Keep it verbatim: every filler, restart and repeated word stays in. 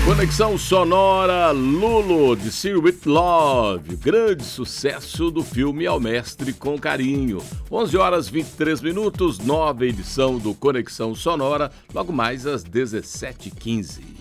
Conexão Sonora Lulu, de See With Love, grande sucesso do filme Ao Mestre com Carinho. onze horas e vinte e três minutos, nova edição do Conexão Sonora, logo mais às dezessete e quinze.